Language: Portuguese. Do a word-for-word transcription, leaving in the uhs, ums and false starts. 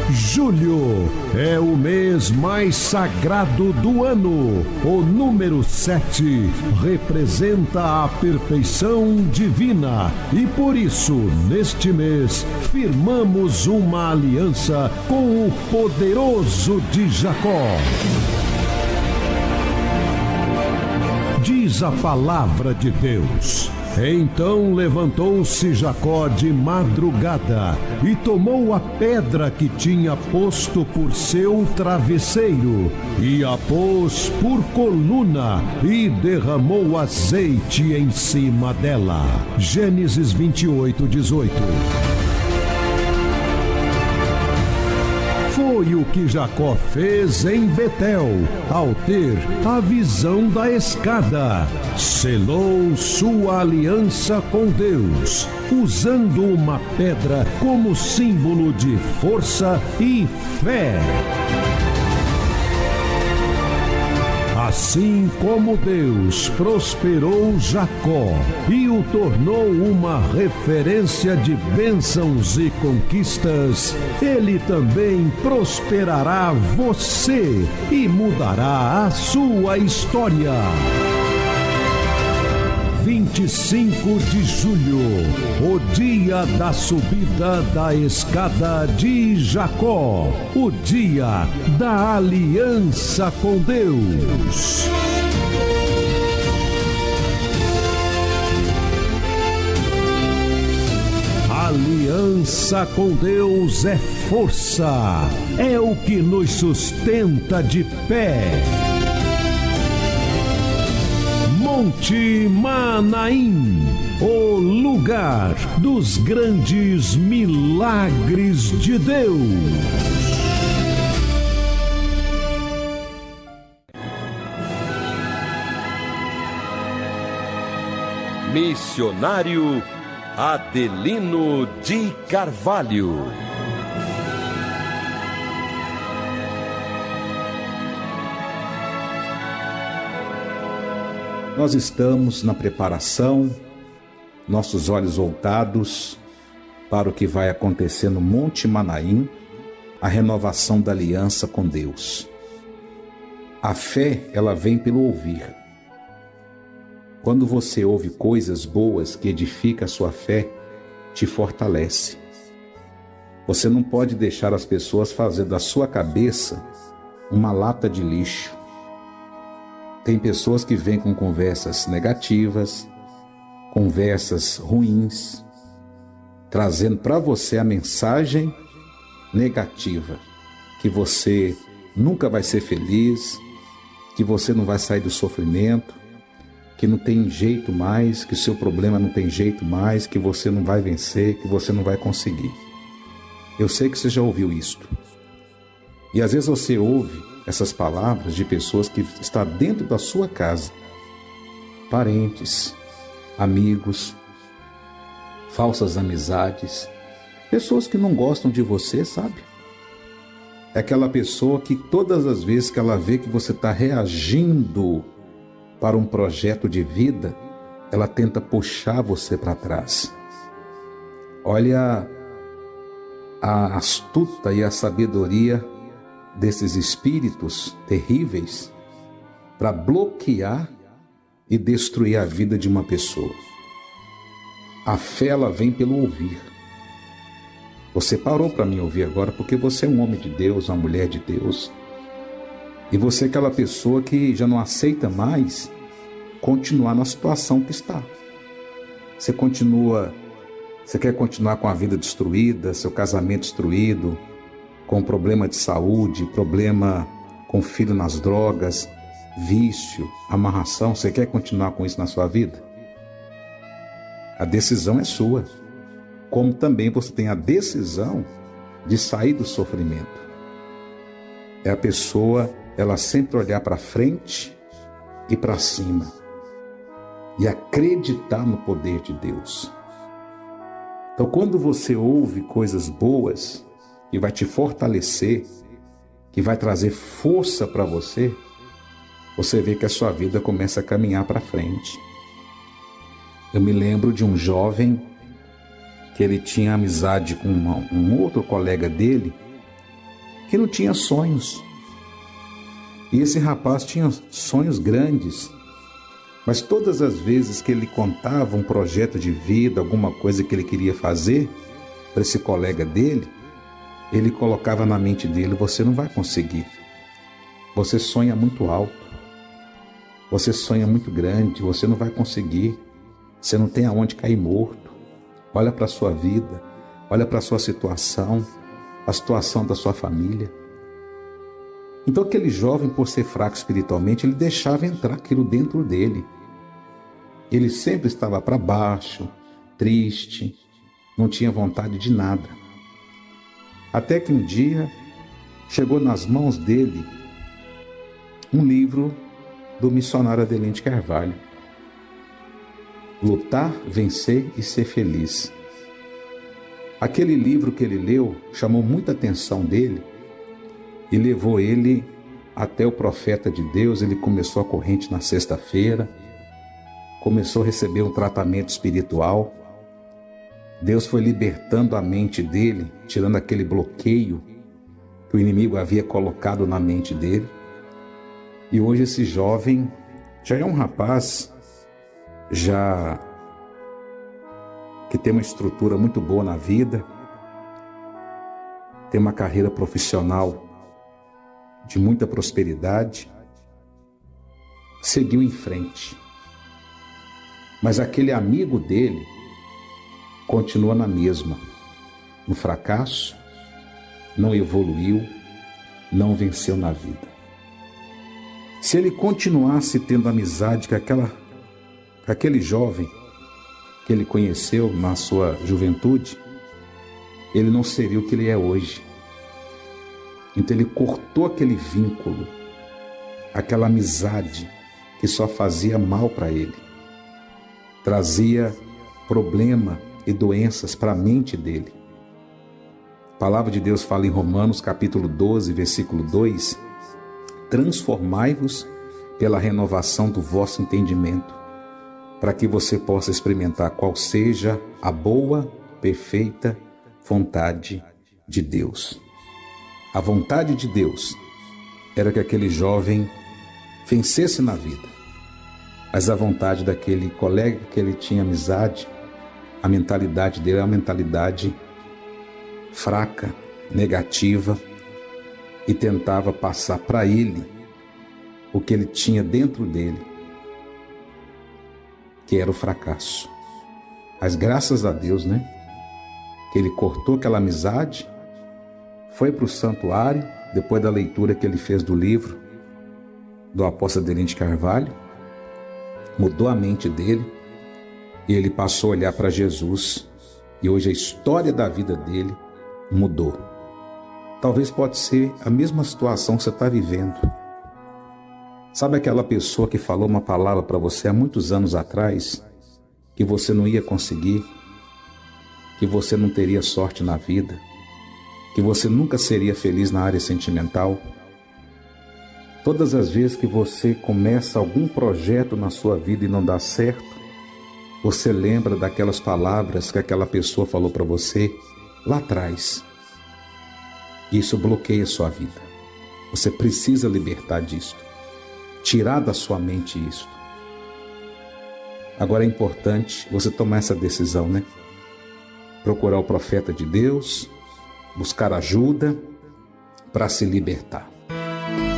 Julho é o mês mais sagrado do ano. O número sete representa a perfeição divina e por isso, neste mês, firmamos uma aliança com o poderoso de Jacó. Diz a palavra de Deus: então levantou-se Jacó de madrugada e tomou a pedra que tinha posto por seu travesseiro e a pôs por coluna e derramou azeite em cima dela. Gênesis vinte e oito, dezoito. Foi o que Jacó fez em Betel, ao ter a visão da escada. Selou sua aliança com Deus, usando uma pedra como símbolo de força e fé. Assim como Deus prosperou Jacó e o tornou uma referência de bênçãos e conquistas, Ele também prosperará você e mudará a sua história. vinte e cinco de julho, o dia da subida da escada de Jacó, o dia da aliança com Deus. Aliança com Deus é força, é o que nos sustenta de pé. Monte Manaim, o lugar dos grandes milagres de Deus. Missionário Adelino de Carvalho. Nós estamos na preparação, nossos olhos voltados para o que vai acontecer no Monte Manaim, a renovação da aliança com Deus. A fé, ela vem pelo ouvir. Quando você ouve coisas boas que edificam a sua fé, te fortalece. Você não pode deixar as pessoas fazer da sua cabeça uma lata de lixo. Tem pessoas que vêm com conversas negativas, conversas ruins, trazendo para você a mensagem negativa, que você nunca vai ser feliz, que você não vai sair do sofrimento, que não tem jeito mais, que o seu problema não tem jeito mais, que você não vai vencer, que você não vai conseguir. Eu sei que você já ouviu isto. E às vezes você ouve essas palavras de pessoas que estão dentro da sua casa, parentes, amigos, falsas amizades, pessoas que não gostam de você, sabe? É aquela pessoa que todas as vezes que ela vê que você está reagindo para um projeto de vida, ela tenta puxar você para trás. Olha a astuta e a sabedoria desses espíritos terríveis para bloquear e destruir a vida de uma pessoa. A fé, ela vem pelo ouvir. Você parou para me ouvir agora porque você é um homem de Deus, uma mulher de Deus. E você é aquela pessoa que já não aceita mais continuar na situação que está. Você continua, você quer continuar com a vida destruída, seu casamento destruído, com problema de saúde, problema com filho nas drogas, vício, amarração. Você quer continuar com isso na sua vida? A decisão é sua. Como também você tem a decisão de sair do sofrimento. É a pessoa, ela sempre olhar para frente e para cima e acreditar no poder de Deus. Então, quando você ouve coisas boas que vai te fortalecer, que vai trazer força para você, você vê que a sua vida começa a caminhar para frente. Eu me lembro de um jovem que ele tinha amizade com uma, um outro colega dele, que não tinha sonhos. E esse rapaz tinha sonhos grandes, mas todas as vezes que ele contava um projeto de vida, alguma coisa que ele queria fazer para esse colega dele, ele colocava na mente dele: você não vai conseguir. Você sonha muito alto. Você sonha muito grande. Você não vai conseguir. Você não tem aonde cair morto. Olha para a sua vida. Olha para a sua situação. A situação da sua família. Então aquele jovem, por ser fraco espiritualmente, ele deixava entrar aquilo dentro dele. Ele sempre estava para baixo, triste, não tinha vontade de nada. Até que um dia chegou nas mãos dele um livro do missionário Adelino de Carvalho. Lutar, Vencer e Ser Feliz. Aquele livro que ele leu chamou muita atenção dele e levou ele até o profeta de Deus. Ele começou a corrente na sexta-feira, começou a receber um tratamento espiritual. Deus foi libertando a mente dele, tirando aquele bloqueio que o inimigo havia colocado na mente dele. E hoje esse jovem já é um rapaz já que tem uma estrutura muito boa na vida, tem uma carreira profissional de muita prosperidade, seguiu em frente. Mas aquele amigo dele continua na mesma, no fracasso, não evoluiu, não venceu na vida. Se ele continuasse tendo amizade com, aquela, com aquele jovem que ele conheceu na sua juventude, ele não seria o que ele é hoje. Então ele cortou aquele vínculo, aquela amizade que só fazia mal para ele, trazia problema e doenças para a mente dele. A palavra de Deus fala em Romanos capítulo doze, versículo dois: transformai-vos pela renovação do vosso entendimento, para que você possa experimentar qual seja a boa, perfeita vontade de Deus. A vontade de Deus era que aquele jovem vencesse na vida, mas a vontade daquele colega que ele tinha amizade, a mentalidade dele é uma mentalidade fraca, negativa, e tentava passar para ele o que ele tinha dentro dele, que era o fracasso. Mas graças a Deus, né, que ele cortou aquela amizade, foi para o santuário, depois da leitura que ele fez do livro do apóstolo Adelino de Carvalho, mudou a mente dele e ele passou a olhar para Jesus, e hoje a história da vida dele mudou. Talvez pode ser a mesma situação que você está vivendo. Sabe aquela pessoa que falou uma palavra para você há muitos anos atrás, que você não ia conseguir, que você não teria sorte na vida, que você nunca seria feliz na área sentimental? Todas as vezes que você começa algum projeto na sua vida e não dá certo, você lembra daquelas palavras que aquela pessoa falou para você lá atrás. Isso bloqueia a sua vida. Você precisa libertar disso, tirar da sua mente isso. Agora é importante você tomar essa decisão, né? Procurar o profeta de Deus, buscar ajuda para se libertar.